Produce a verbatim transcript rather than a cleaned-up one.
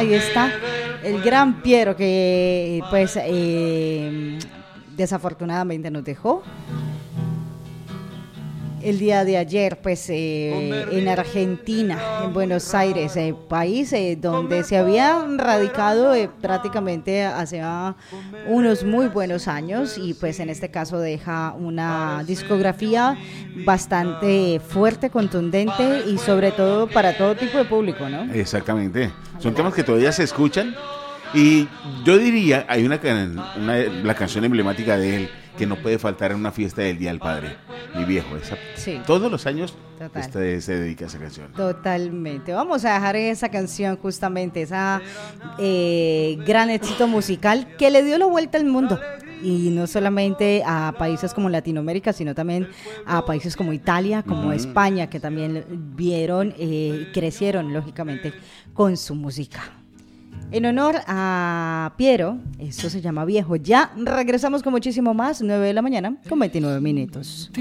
ahí está el gran Piero que pues eh, desafortunadamente nos dejó el día de ayer, pues eh, en Argentina, en Buenos Aires, eh, país eh, donde se había radicado eh, prácticamente hace unos muy buenos años, y pues en este caso deja una discografía bastante fuerte, contundente y sobre todo para todo tipo de público, ¿no? Exactamente, son temas que todavía se escuchan, y yo diría, hay una, una la canción emblemática de él que no puede faltar en una fiesta del Día del Padre, Mi Viejo. Esa, sí. Todos los años este, se dedica a esa canción. Totalmente. Vamos a dejar esa canción, justamente, esa eh, gran éxito musical que le dio la vuelta al mundo. Y no solamente a países como Latinoamérica, sino también a países como Italia, como uh-huh. España, que también vieron y eh, crecieron, lógicamente, con su música. En honor a Piero, eso se llama Viejo. Ya regresamos con muchísimo más, nueve de la mañana con veintinueve minutos.